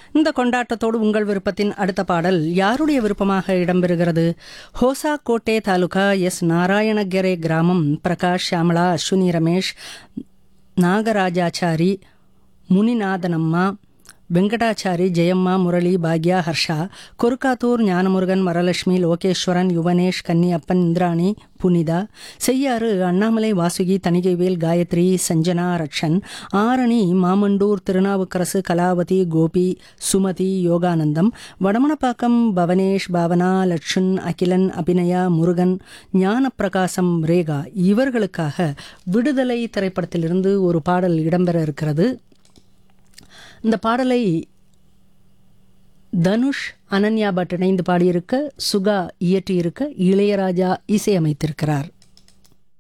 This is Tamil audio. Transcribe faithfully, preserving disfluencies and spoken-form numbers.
இந்த கொண்டாட்டத்தோடு உங்கள் விருப்பத்தின் அடுத்த பாடல் யாருடைய விருப்பமாக இடம்பெறுகிறது? ஹோசா கோட்டே தாலுகா எஸ் நாராயணகெரே கிராமம் பிரகாஷ், ஷியாமளா, அஸ்வினி, ரமேஷ், நாகராஜாச்சாரி, முனிநாதனம்மா, வெங்கடாச்சாரி, ஜெயம்மா, முரளி, பாக்யா, ஹர்ஷா, கொருக்காத்தூர் ஞானமுருகன், வரலட்சுமி, லோகேஸ்வரன், யுவனேஷ், கன்னியப்பன், இந்திராணி, புனிதா, செய்யாறு, அண்ணாமலை, வாசுகி, தணிகைவேல், காயத்ரி, சஞ்சனா, ரக்ஷன், ஆரணி, மாமண்டூர், திருநாவுக்கரசு, கலாவதி, கோபி, சுமதி, யோகானந்தம், வடமணப்பாக்கம், பவனேஷ், பாவனா, லட்சுன், அகிலன், அபிநயா, முருகன், ஞானப்பிரகாசம், ரேகா இவர்களுக்காக விடுதலை திரைப்படத்திலிருந்து ஒரு பாடல் இடம்பெற இருக்கிறது. இந்த பாடலை தனுஷ், அனன்யா பட் இணைந்து பாடியிருக்க, சுகா இயற்றியிருக்க, இளையராஜா இசையமைத்திருக்கிறார்.